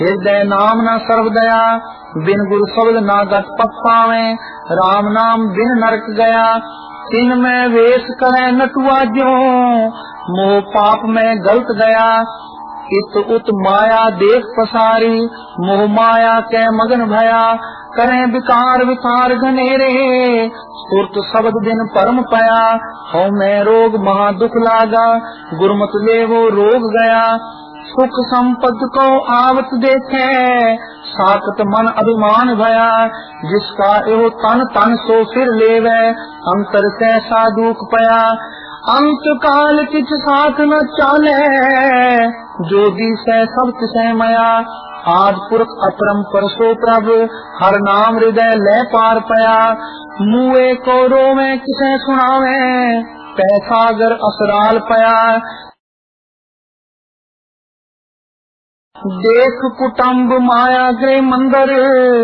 हृदय नाम न सर्वदया, बिन गुरु शब्द ना गत पछतावे। राम नाम बिन नरक गया, तिन में वेश करे नटुआ ज्यों, मोह पाप में गलत गया। इत उत माया देख पसारी, मोह माया के मगन भया। करें विकार विकार घनेरे, सुरत शब्द दिन परम पया। हो मैं रोग महा दुख लागा, गुरमत ले वो रोग गया। सुख संपद को आवत देखे, साकत मन अभिमान भया। जिसका एहो तन तन सो फिर लेवे, अंतर से साधुक पया। अंत काल किछ साथ न चाले, जो दिसे सब तिसे मया। आज पुरख अपरंपर सो प्रभु, हर नाम हृदय ले पार पया। मुए को रोवे किसे सुनावे, पैसागर असराल पया। देख कुटुम्ब माया गृह मंदिर,